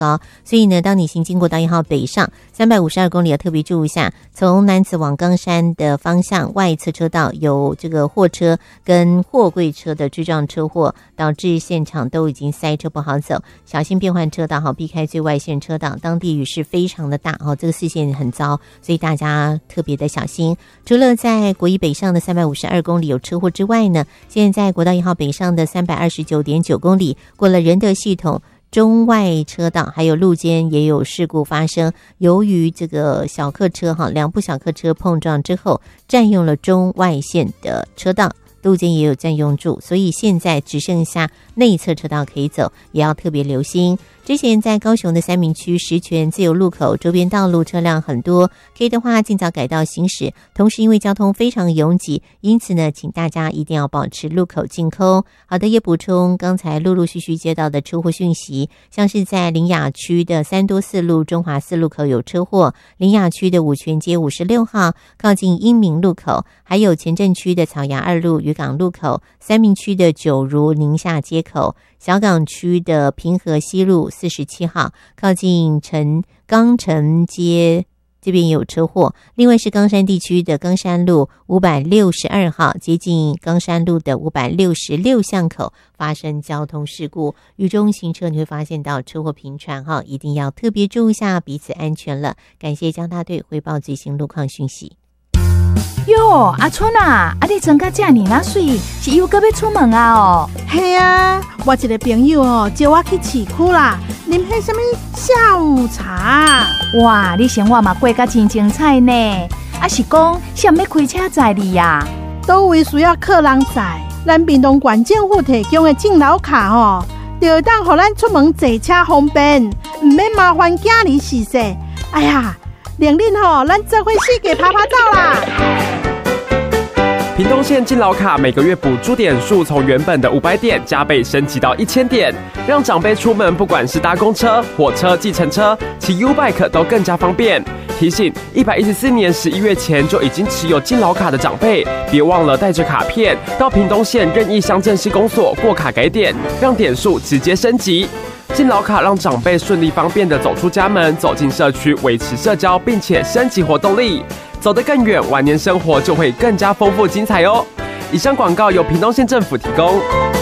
高，所以呢，当你行经国道1号北上352公里，要特别注意一下，从南子往冈山的方向外侧车道有这个货车跟货柜车的追撞车祸，导致现场都已经塞车不好走，小心变换车道，好避开最外线车道。当地雨势非常的大，这个视线很糟，所以大家特别的小心。除了在国一北上的352公里有车祸之外呢，现在国道1号北上的329.9公里过了仁德系统中外车道还有路肩也有事故发生，由于这个小客车两部小客车碰撞之后占用了中外线的车道，路肩也有占用住，所以现在只剩下内侧车道可以走，也要特别留心。之前在高雄的三民区石泉自由路口周边道路车辆很多，可以的话尽早改道行驶，同时因为交通非常拥挤，因此呢请大家一定要保持路口净空。好的，也补充刚才陆陆续续接到的车祸讯息，像是在苓雅区的三多四路中华四路口有车祸，苓雅区的五权街56号靠近英明路口，还有前镇区的草衙2路渔港路口，三民区的九如宁夏街口，小港区的平和西路47号靠近冈城街这边有车祸，另外是冈山地区的冈山路562号接近冈山路的566巷口发生交通事故，雨中行车你会发现到车祸频传，一定要特别注意一下彼此安全了。感谢江大队汇报最新路况讯息。 哟，阿春啊，你穿甲这么那水，是又搁要出门啊？哦， 嘿啊，我一个朋友叫我去市区啦，啉迄什么下午茶。 哇，你生活嘛过甲真精彩呢，啊是讲谁要开车载你呀？ 都位需要客人载，咱屏东县政府提供的敬老卡就会当互咱出门坐车方便，唔免麻烦囝儿洗洗。哎呀！连恁咱做伙四界趴趴走啦！ 屏东县敬老卡每个月补助点数从原本的500点加倍升级到1000点，让长辈出门不管是搭公车、火车、计程车、骑 U-Bike 都更加方便。提醒114年11月前就已经持有敬老卡的长辈，别忘了带着卡片到屏东县任意乡镇市公所过卡改点，让点数直接升级。敬老卡让长辈顺利方便地走出家门，走进社区，维持社交，并且升级活动力，走得更远，晚年生活就会更加丰富精彩哦。以上广告由屏东县政府提供。